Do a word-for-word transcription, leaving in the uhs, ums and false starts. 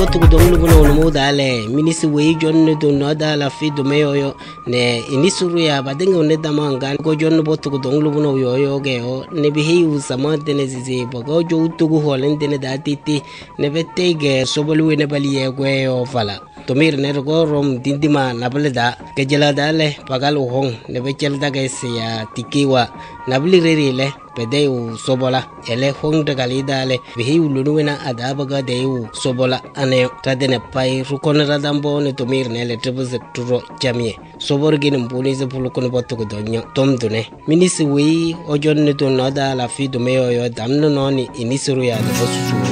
to donglu no mo dale minisi we jonne do no dala fi do meyo ne inisuru ya badenga ne damanga go jonne botu go donglu no yo yo ge o ne bi hi usama dene zizi bogo jo utugu holen dene datiti ne bette ge sobolu ne bali ye gwe o fala to mir ne go rom dindima nableda ke jela dale pagal hong ne be chel daga ya tikiwa nabli rerile pedeu sobola ele hong daga lidale bi hi ulunuena adabaga deu sobola ane tadene pai rukona radambo ne to mir ne le trebuz turo jamie sobor gin mbuni ze pulukon botto go donyo tom dune minisi wi ojon ne to nada la fi do meyo yo damno noni inisuru ya de bosu